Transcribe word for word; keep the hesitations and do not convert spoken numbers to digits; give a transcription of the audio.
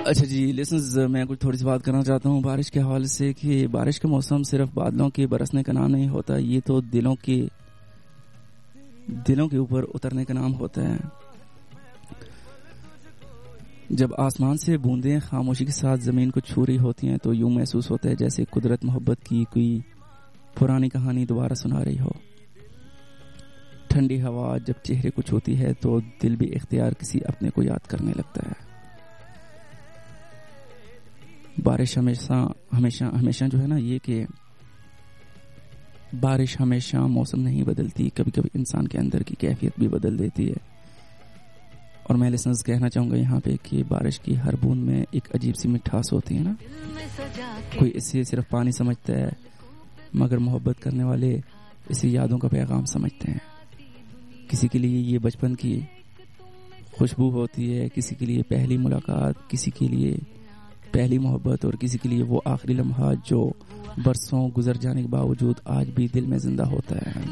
اچھا جی لسنز، میں کچھ تھوڑی سی بات کرنا چاہتا ہوں بارش کے حوالے سے کہ بارش کا موسم صرف بادلوں کے برسنے کا نام نہیں ہوتا، یہ تو دلوں کے دلوں کے اوپر اترنے کا نام ہوتا ہے. جب آسمان سے بوندیں خاموشی کے ساتھ زمین کو چھو رہی ہوتی ہیں تو یوں محسوس ہوتا ہے جیسے قدرت محبت کی کوئی پرانی کہانی دوبارہ سنا رہی ہو. ٹھنڈی ہوا جب چہرے کو چھوتی ہے تو دل بھی اختیار کسی اپنے کو یاد کرنے لگتا ہے. بارش ہمیشہ ہمیشہ ہمیشہ جو ہے نا یہ کہ بارش ہمیشہ موسم نہیں بدلتی، کبھی کبھی انسان کے اندر کی کیفیت بھی بدل دیتی ہے. اور میں لسنرز کہنا چاہوں گا یہاں پہ کہ بارش کی ہر بوند میں ایک عجیب سی مٹھاس ہوتی ہے نا. کوئی اسے صرف پانی سمجھتا ہے مگر محبت کرنے والے اسے یادوں کا پیغام سمجھتے ہیں. کسی کے لیے یہ بچپن کی خوشبو ہوتی ہے، کسی کے لیے پہلی ملاقات، کسی کے لیے پہلی محبت، اور کسی کے لیے وہ آخری لمحہ جو برسوں گزر جانے کے باوجود آج بھی دل میں زندہ ہوتا ہے.